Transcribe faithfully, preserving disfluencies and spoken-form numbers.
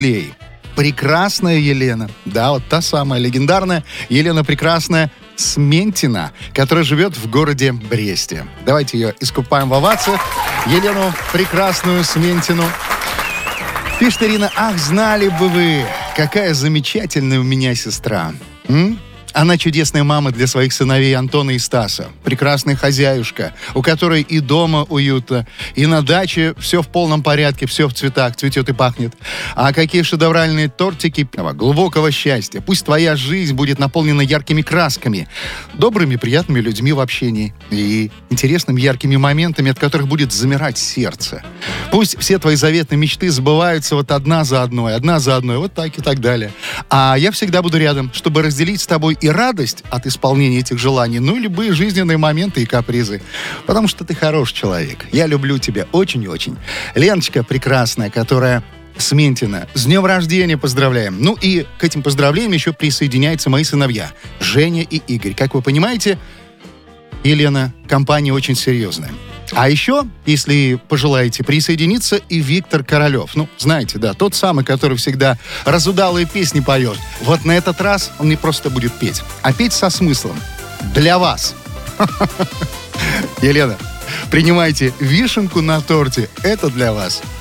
Лей. Прекрасная Елена. Да, вот та самая легендарная Елена Прекрасная Сментина, которая живет в городе Бресте. Давайте ее искупаем в овациях. Елену Прекрасную Сментину. Пишет Ирина: ах, знали бы вы, какая замечательная у меня сестра. М? Она чудесная мама для своих сыновей Антона и Стаса. Прекрасная хозяюшка, у которой и дома уютно, и на даче все в полном порядке, все в цветах, цветет и пахнет. А какие шедевральные тортики глубокого счастья. Пусть твоя жизнь будет наполнена яркими красками, добрыми, приятными людьми в общении и интересными яркими моментами, от которых будет замирать сердце. Пусть все твои заветные мечты сбываются вот одна за одной, одна за одной, вот так и так далее. А я всегда буду рядом, чтобы разделить с тобой и радость от исполнения этих желаний, ну и любые жизненные моменты и капризы. Потому что ты хороший человек. Я люблю тебя очень и очень. Леночка прекрасная, которая Сментина. С днем рождения поздравляем. Ну и к этим поздравлениям еще присоединяются мои сыновья Женя и Игорь. Как вы понимаете, Елена, компания очень серьезная. А еще, если пожелаете присоединиться, и Виктор Королев. Ну, знаете, да, тот самый, который всегда разудалые песни поет. Вот на этот раз он не просто будет петь, а петь со смыслом. Для вас. Елена, принимайте вишенку на торте. Это для вас.